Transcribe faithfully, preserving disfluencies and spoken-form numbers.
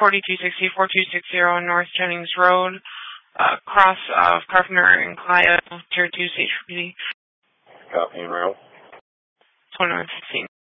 forty-two sixty, forty-two sixty North Jennings Road, uh, cross of Carpenter and Clio, Tier two Stage P D. Copy and route. twenty-one fifteen.